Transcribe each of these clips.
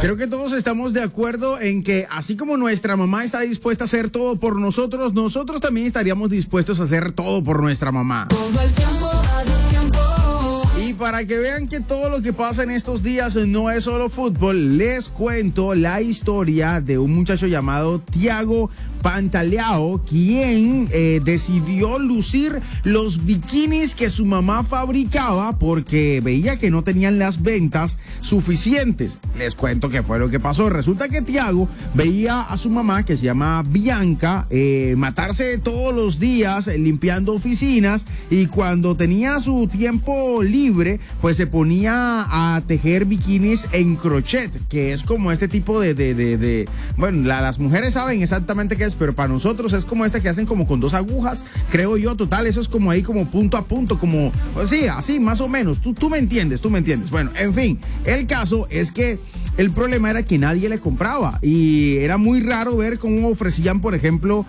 Creo que todos estamos de acuerdo en que así como nuestra mamá está dispuesta a hacer todo por nosotros, nosotros también estaríamos dispuestos a hacer todo por nuestra mamá. Todo el tiempo, a tu tiempo. Y para que vean que todo lo que pasa en estos días no es solo fútbol, les cuento la historia de un muchacho llamado Thiago Pantaleão, quien decidió lucir los bikinis que su mamá fabricaba porque veía que no tenían las ventas suficientes. Les cuento qué fue lo que pasó. Resulta que Thiago veía a su mamá, que se llama Bianca, matarse todos los días limpiando oficinas, y cuando tenía su tiempo libre, pues se ponía a tejer bikinis en crochet, que es como este tipo de bueno, las mujeres saben exactamente qué es, pero para nosotros es como este que hacen como con dos agujas, creo yo. Total, eso es como ahí como punto a punto, como, sí, así más o menos, tú me entiendes. Bueno, en fin, el caso es que el problema era que nadie le compraba y era muy raro ver cómo ofrecían, por ejemplo,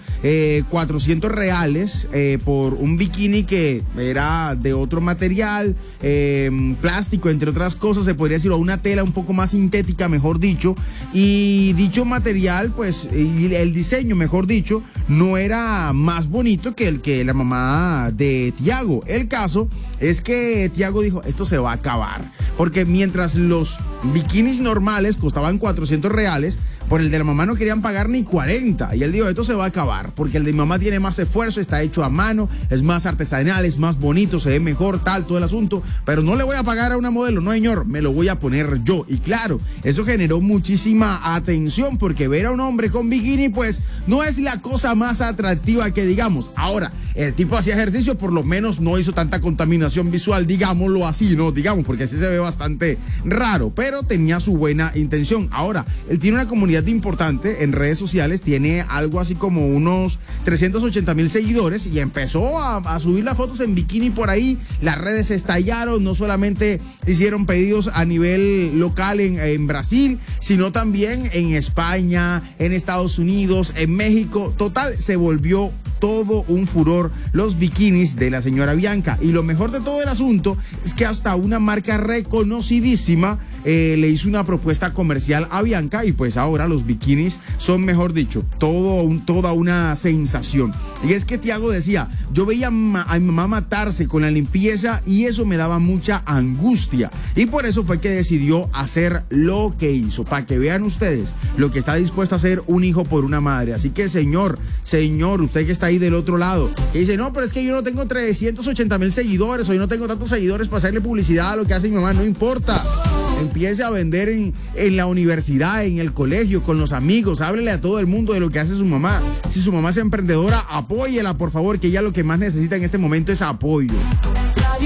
400 reales por un bikini que era de otro material, plástico, entre otras cosas, se podría decir, o una tela un poco más sintética, mejor dicho, y dicho material, pues, y el diseño, mejor dicho, no era más bonito que el que la mamá de Thiago. El caso es que Thiago dijo, esto se va a acabar, porque mientras los bikinis normales costaban 400 reales, por el de la mamá no querían pagar ni 40. Y él dijo, esto se va a acabar, porque el de mi mamá tiene más esfuerzo, está hecho a mano, es más artesanal, es más bonito, se ve mejor, tal, todo el asunto. Pero no le voy a pagar a una modelo, no señor, me lo voy a poner yo. Y claro, eso generó muchísima atención, porque ver a un hombre con bikini, pues, no es la cosa más atractiva que digamos. Ahora, el tipo hacía ejercicio, por lo menos no hizo tanta contaminación visual, digámoslo así, ¿no? Digamos, porque así se ve bastante raro, pero tenía su buena intención. Ahora, él tiene una comunidad importante en redes sociales, tiene algo así como unos 380,000 seguidores, y empezó a subir las fotos en bikini por ahí. Las redes estallaron, no solamente hicieron pedidos a nivel local en Brasil, sino también en España, en Estados Unidos, en México. Total, se volvió todo un furor los bikinis de la señora Bianca. Y lo mejor de todo el asunto es que hasta una marca reconocidísima le hizo una propuesta comercial a Bianca, y pues ahora los bikinis son, mejor dicho, toda una sensación. Y es que Thiago decía, yo veía a mi mamá matarse con la limpieza y eso me daba mucha angustia, y por eso fue que decidió hacer lo que hizo, para que vean ustedes lo que está dispuesto a hacer un hijo por una madre. Así que señor, usted que está ahí del otro lado, que dice, no, pero es que yo no tengo 380,000 seguidores, o yo no tengo tantos seguidores para hacerle publicidad a lo que hace mi mamá, no importa. Empiece a vender en la universidad, en el colegio, con los amigos, háblele a todo el mundo de lo que hace su mamá. Si su mamá es emprendedora, apóyela, por favor, que ella lo que más necesita en este momento es apoyo.